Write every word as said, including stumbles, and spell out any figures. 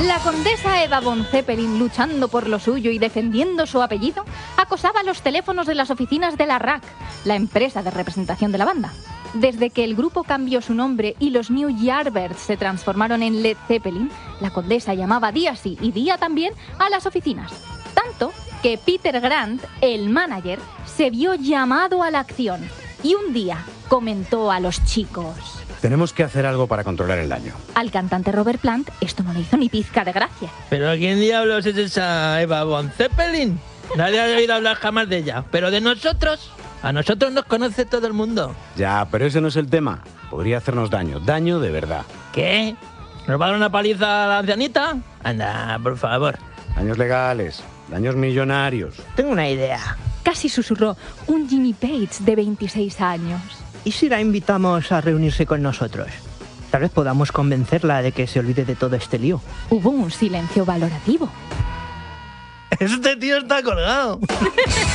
La condesa Eva von Zeppelin, luchando por lo suyo y defendiendo su apellido, acosaba los teléfonos de las oficinas de la R A C, la empresa de representación de la banda. Desde que el grupo cambió su nombre y los New Yardbirds se transformaron en Led Zeppelin, la condesa llamaba día sí y día también a las oficinas. Tanto que Peter Grant, el manager, se vio llamado a la acción y un día comentó a los chicos: tenemos que hacer algo para controlar el daño. Al cantante Robert Plant esto no le hizo ni pizca de gracia. ¿Pero quién diablos es esa Eva von Zeppelin? Nadie ha oído hablar jamás de ella. Pero de nosotros, a nosotros nos conoce todo el mundo. Ya, pero ese no es el tema. Podría hacernos daño, daño de verdad. ¿Qué? ¿Nos va a dar una paliza a la ancianita? Anda, por favor. Daños legales, daños millonarios. Tengo una idea. Casi susurró un Jimmy Page de veintiséis años. ¿Y si la invitamos a reunirse con nosotros? Tal vez podamos convencerla de que se olvide de todo este lío. Hubo un silencio valorativo. Este tío está colgado.